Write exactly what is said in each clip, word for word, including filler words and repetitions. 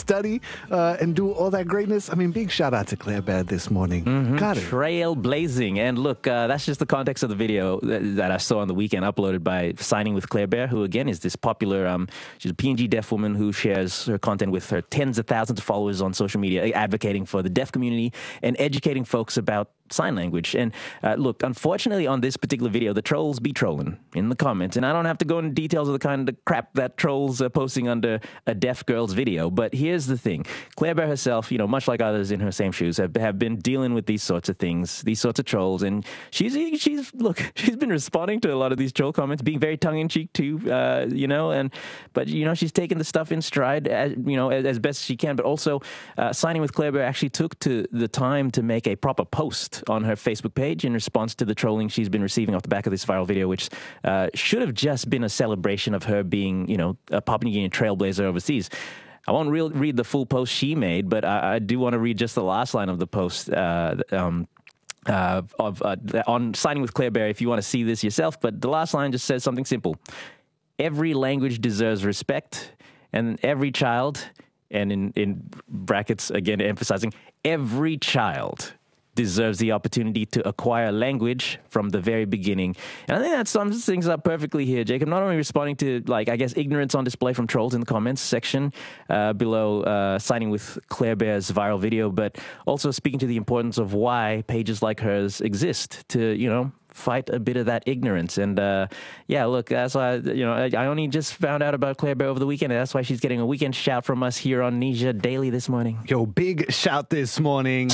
study uh, and do all that greatness. I mean, big shout out to Claire Bear this morning. Mm-hmm. Got it. Trailblazing. And look, uh, that's just the context of the video that, that I saw on the weekend, uploaded by Signing with Claire Bear, who, again, is this popular, um, she's a P N G deaf woman who shares her content with her tens of thousands of followers on social media, advocating for the deaf community and educating folks about sign language. And uh, look, unfortunately, on this particular video, the trolls be trolling in the comments. And I don't have to go into details of the kind of crap that trolls are posting under a deaf girl's video. But here's the thing. Claire Bear herself, you know, much like others in her same shoes, have, have been dealing with these sorts of things, these sorts of trolls. And she's, she's look, she's been responding to a lot of these troll comments, being very tongue-in-cheek too, uh, you know, and, but, you know, she's taken the stuff in stride, as, you know, as, as best she can. But also, uh, Signing with Claire Bear actually took to the time to make a proper post on her Facebook page in response to the trolling she's been receiving off the back of this viral video, which uh, should have just been a celebration of her being, you know, a Papua New Guinea trailblazer overseas. I won't re- read the full post she made, but I, I do want to read just the last line of the post. Uh, um, uh, of uh, on Signing with Claire Bear, if you want to see this yourself. But the last line just says something simple: every language deserves respect, and every child, and in in brackets again emphasizing, every child deserves the opportunity to acquire language from the very beginning. And I think that sums things up perfectly here, Jacob. Not only responding to, like, I guess, ignorance on display from trolls in the comments section uh, below uh, Signing with Claire Bear's viral video, but also speaking to the importance of why pages like hers exist to, you know, fight a bit of that ignorance. And uh, yeah, look, that's why, you know, I, I only just found out about Claire Bear over the weekend, and that's why she's getting a weekend shout from us here on Nisha Daily this morning. Yo, big shout this morning.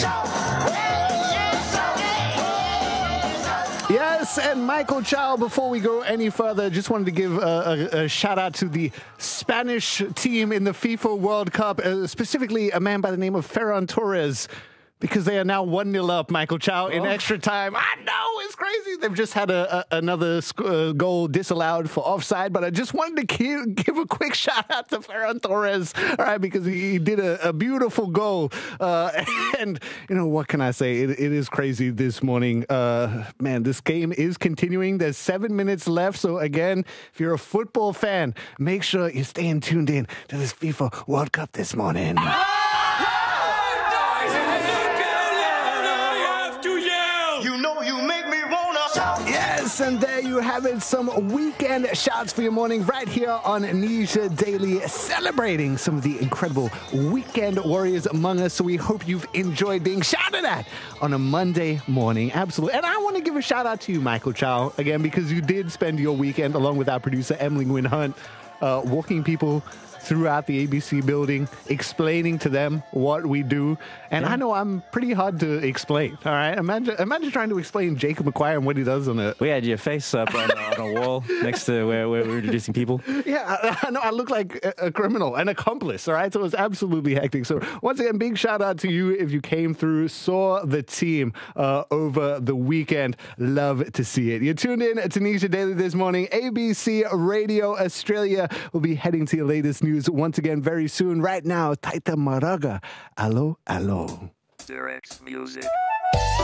Yes, and Michael Chow, before we go any further, just wanted to give a, a, a shout out to the Spanish team in the FIFA World Cup, uh, specifically a man by the name of Ferran Torres, because they are now one nil up, Michael Chow, in oh. extra time. I know, it's crazy. They've just had a, a, another sc- uh, goal disallowed for offside, but I just wanted to give, give a quick shout out to Ferran Torres, all right, because he, he did a, a beautiful goal. Uh, and, you know, what can I say? It, it is crazy this morning. Uh, man, this game is continuing. There's seven minutes left. So, again, if you're a football fan, make sure you're staying tuned in to this FIFA World Cup this morning. Yes, and there you have it. Some weekend shouts for your morning right here on Nisha Daily, celebrating some of the incredible weekend warriors among us. So we hope you've enjoyed being shouted at on a Monday morning. Absolutely. And I want to give a shout out to you, Michael Chow, again, because you did spend your weekend along with our producer, Emily Nguyen Hunt, uh, walking people throughout the A B C building, explaining to them what we do. And yeah. I know I'm pretty hard to explain, all right? Imagine imagine trying to explain Jacob McQuire and what he does on it. We had your face up on, on a wall next to where, where we're introducing people. Yeah, I, I know. I look like a, a criminal, an accomplice, all right? So it was absolutely hectic. So once again, big shout out to you if you came through, saw the team uh, over the weekend. Love to see it. You're tuned in to Nisha Daily this morning. A B C Radio Australia will be heading to your latest news once again very soon. Right now, Taita Maraga. Alo, alo. Direct music.